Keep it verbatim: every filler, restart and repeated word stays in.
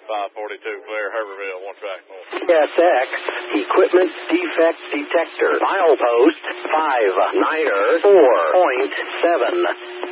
five forty-two, clear, Herberville, one track north. S X, Equipment Defect Detector, milepost five niner four point seven.